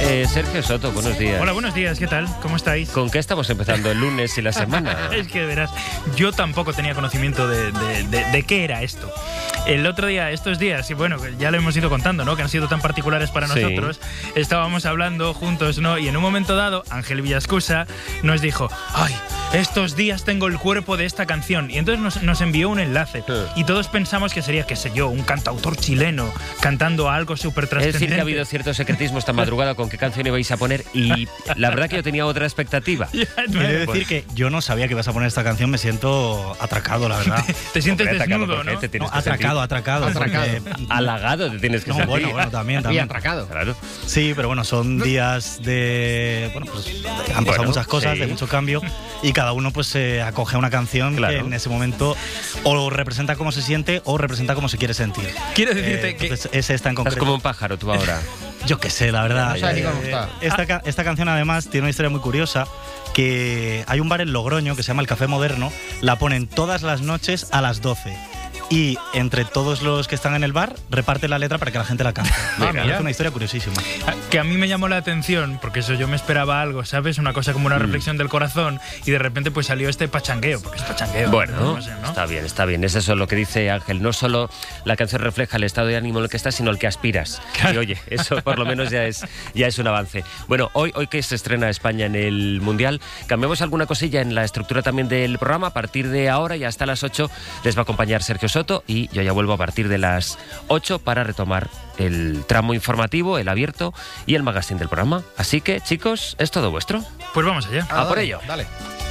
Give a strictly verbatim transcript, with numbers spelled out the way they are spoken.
Eh, Sergio Soto, buenos días. Hola, buenos días, ¿qué tal? ¿Cómo estáis? ¿Con qué estamos empezando el lunes y la semana? Es que verás, yo tampoco tenía conocimiento de, de, de, de qué era esto. El otro día, estos días, y bueno, ya lo hemos ido contando, ¿no? Que han sido tan particulares para Sí. nosotros. Estábamos hablando juntos, ¿no? Y en un momento dado, Ángel Villascusa nos dijo, ¡ay! Estos días tengo el cuerpo de esta canción. Y entonces nos, nos envió un enlace. Sí. Y todos pensamos que sería, qué sé yo, un cantautor chileno cantando algo súper Es trascendente. decir, que ha habido cierto secretismo esta madrugada con qué canción ibais a poner y la verdad que yo tenía otra expectativa. Ya, He bueno, de decir que yo no sabía que ibas a poner esta canción, me siento atracado, la verdad. te sientes Hombre, atacado, desnudo, ¿por qué? ¿no? Te tienes No, que sentir atracado, atracado. Atracado. porque- halagado, te tienes que No, sentir. bueno, bueno, también, Bien también. atracado. Claro. Sí, pero bueno, son días de... Bueno, pues han pasado Bueno, muchas cosas, sí. de mucho cambio, y cada uno pues se acoge a una canción Claro. que en ese momento o representa cómo se siente o representa cómo se quiere sentir. Quiero decirte Eh, que... entonces, es esta en Estás concreto. como un pájaro tú ahora. Yo qué sé, la verdad. No sabes ni cómo Eh, está. esta, ca- esta canción además tiene una historia muy curiosa, que hay un bar en Logroño que se llama El Café Moderno, la ponen todas las noches a las doce. Y entre todos los que están en el bar, reparte la letra para que la gente la cante. Mira. Me parece una historia curiosísima. Que a mí me llamó la atención, porque eso yo me esperaba algo, ¿sabes? Una cosa como una reflexión del corazón, y de repente pues salió este pachangueo, porque es pachangueo. Bueno, no sé, ¿no? está bien, está bien. Es eso lo que dice Ángel. No solo la canción refleja el estado de ánimo en el que estás, sino el que aspiras. Y oye, eso por lo menos ya es, ya es un avance. Bueno, hoy, hoy que se estrena España en el Mundial, cambiamos alguna cosilla en la estructura también del programa. A partir de ahora y hasta las ocho les va a acompañar Sergio Soto y yo ya vuelvo a partir de las ocho para retomar el tramo informativo, el abierto y el magazine del programa. Así que, chicos, es todo vuestro. Pues vamos allá. A por dale, ello. Dale.